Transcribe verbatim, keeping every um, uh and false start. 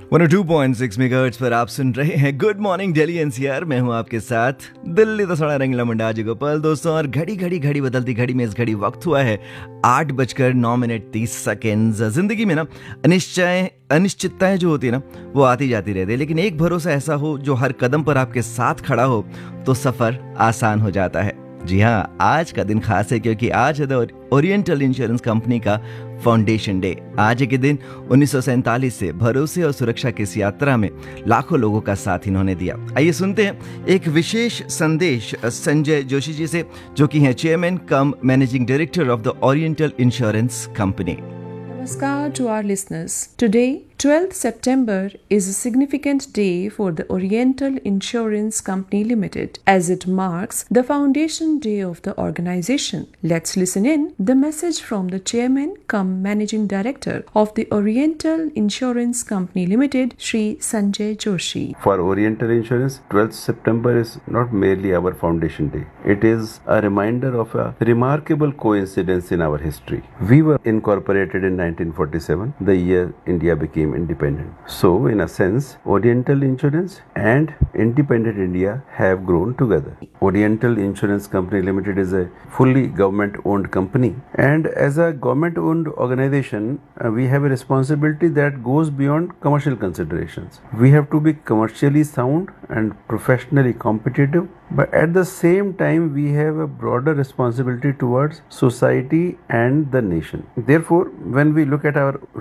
One O two point six megahertz पर आप सुन रहे हैं गुड मॉर्निंग दिल्ली एनसीआर। मैं हूं आपके साथ दिल्ली तो सड़ा रंगीला मुंडा आज गोपाल दोस्तों। और घड़ी घड़ी घड़ी बदलती घड़ी में इस घड़ी वक्त हुआ है आठ बजकर नौ मिनट तीस सेकेंड। जिंदगी में ना अनिश्चय अनिश्चितताएं जो होती है ना वो आती जाती रहती है, लेकिन एक भरोसा ऐसा हो जो हर कदम पर आपके साथ खड़ा हो तो सफर आसान हो जाता है। जी हाँ, आज का दिन खास है क्योंकि आज है द ओरिएंटल इंश्योरेंस कंपनी का फाउंडेशन डे। आज के दिन उन्नीस सौ सैंतालीस से भरोसे और सुरक्षा की इस यात्रा में लाखों लोगों का साथ इन्होंने दिया। आइए सुनते हैं एक विशेष संदेश संजय जोशी जी से, जो कि हैं chairman cum managing director of the oriental insurance company. Namaskar to our listeners. Today, twelfth September is a significant day for the Oriental Insurance Company Limited as it marks the foundation day of the organization. Let's listen in the message from the chairman cum managing director of the Oriental Insurance Company Limited, Shri Sanjay Joshi. For Oriental Insurance, twelfth September is not merely our foundation day. It is a reminder of a remarkable coincidence in our history. We were incorporated in nineteen forty-seven, the year India became independent. So, in a sense, Oriental Insurance and independent India have grown together. Oriental Insurance Company Limited is a fully government-owned company, and as a government-owned organization, uh, we have a responsibility that goes beyond commercial considerations. We have to be commercially sound and professionally competitive, but at the same time, we have a broader responsibility towards society and the nation. Therefore, when we look at our